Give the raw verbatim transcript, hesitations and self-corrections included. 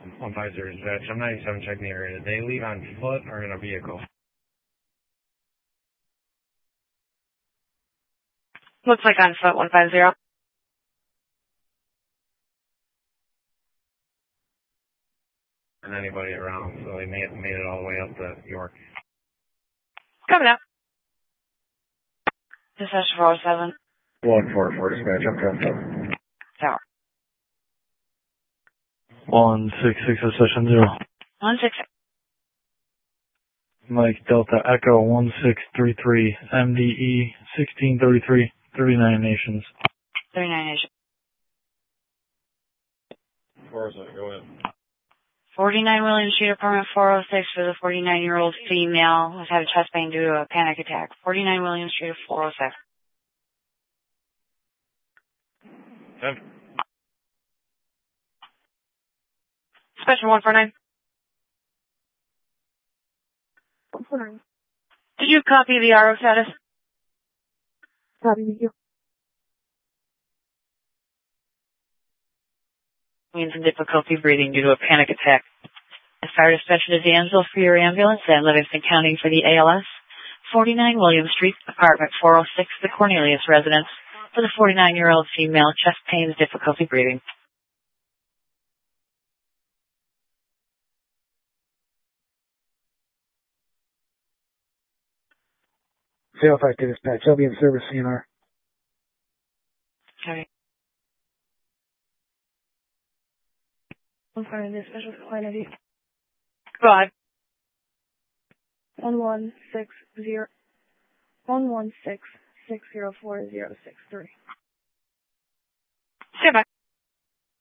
one five zero dispatch. I'm ninety-seven checking the area. Did they leave on foot or in a vehicle? Looks like on foot, one five zero. And anybody around, so they made, made it all the way up to York. Coming up. Dispatch four oh seven. one four four dispatch, up to Tower. one six six session zero. one six six. Mike Delta Echo one six three three M D E sixteen thirty-three thirty-nine Nations. thirty-nine Nations. four oh seven, go ahead. forty-nine William Street, apartment four oh six for the forty-nine-year-old female who's had a chest pain due to a panic attack. forty-nine William Street, four oh six. Seven. Special one four nine. one four nine. Did you copy the R O status? Copy with you. Means some difficulty breathing due to a panic attack. Fire dispatcher to D'Angelo for your ambulance and Livingston County for the A L S. forty-nine William Street, apartment four oh six, the Cornelius residence, for the forty-nine-year-old female, chest pains, difficulty breathing. zero five two dispatch. I'll be in service, C N R. Okay. I'm sorry, this special line I D. Go ahead. One one six zero one one six six zero four zero six three. Stand by.